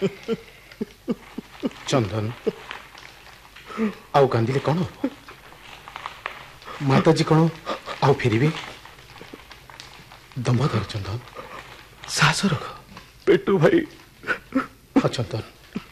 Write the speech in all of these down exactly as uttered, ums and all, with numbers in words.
चंदन आउ कांदिले कौन हो माताजी कौन आउ फेरिबे दम धर चंदन साहस रख पेटू भाई चंदन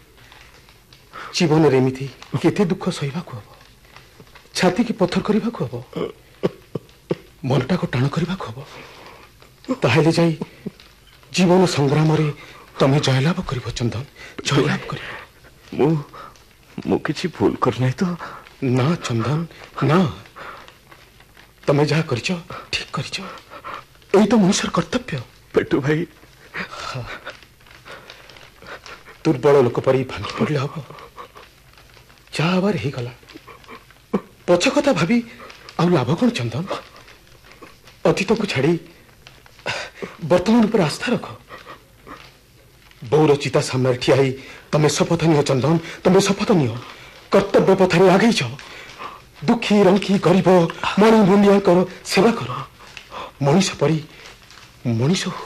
जीवन एमती केते दुख सहिबा को हबो छाती की पत्थर करबा को हबो मनटा को टाण करबा को हबो ताहेले जाई जीवन संग्राम रे तमे जयलाभ करिवो चंदन जयलाभ करिवो मु मु किछि भूल करनै तो ना चंदन ना तमे जहा करिछो ठीक करिछो एई तो मनुष्यर कर्तव्य पेटू भाई दुर्बल लोक परी भांगी पड़ले हबो चाहबार ही गला पछ कथा भाभी आ लाभ कौन चंदन अतीत को छाड़ी वर्तमान पर आस्था रख बौर चिता सामने ठिया ही तमे शपथ नियो चंदन तमे शपथ नियो कर्तव्य पथरे आगे जाओ दुखी रंकी गरीब मणि मुंडिया करो सेवा करो मनीष परी मनीष हो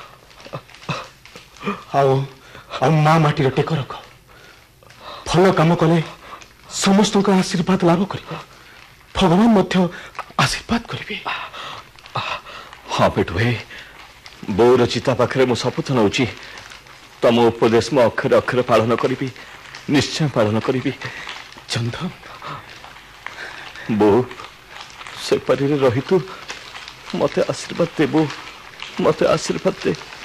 आओ आ माँ माटी टेक रख भल काम कले समस्त आशीर्वाद लाभ कर भगवान मध्य आशीर्वाद करेंगे। हाँ पेटू भाई बौर चिता पाखे मु शपथ नौची तम उपदेश मु अक्षर अक्षर पालन करी निश्चय पालन करी चंदन बो से परी रही तू मते आशीर्वाद दे बो मते आशीर्वाद दे।